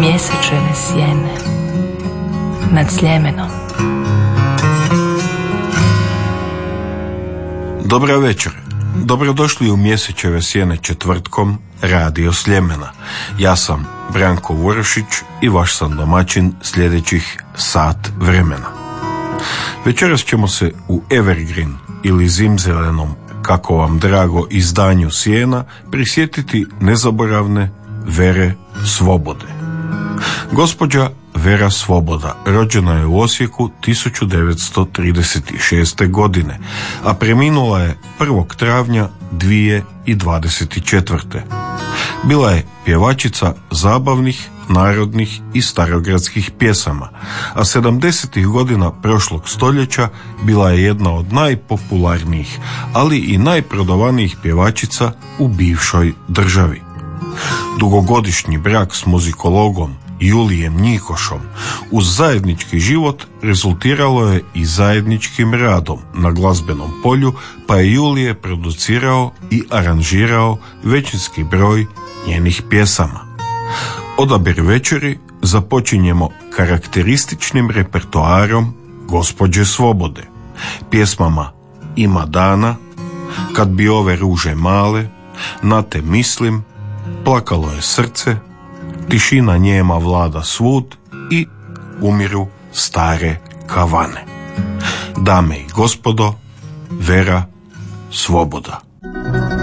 mjesečeve sjene nad Sljemenom. Dobra večer. Dobrodošli u Mjesečeve sjene četvrtkom Radio Sljemena. Ja sam Branko Vurošić i vaš sam domaćin sljedećih sat vremena. Večeras ćemo se u Evergreen ili zimzelenom, kako vam drago, izdanju sjena prisjetiti nezaboravne Vere Svobode. Gospođa Vera Svoboda rođena je u Osijeku 1936. godine, a preminula je 1. travnja 2024. Bila je pjevačica zabavnih, narodnih i starogradskih pjesama, a 70. godina prošlog stoljeća bila je jedna od najpopularnijih, ali i najprodavanijih pjevačica u bivšoj državi. Dugogodišnji brak s muzikologom Julijem Njikošom uz zajednički život rezultiralo je i zajedničkim radom na glazbenom polju, pa je Julije producirao i aranžirao većinski broj njenih pjesama. Odabir večeri započinjemo karakterističnim repertoarom gospođe Svobode, pjesmama Ima dana, Kad bi ove ruže male, Na te mislim, Plakalo je srce, Tišina njema vlada svud i Umiru stare kavane. Dame i gospodo, Vera Svoboda.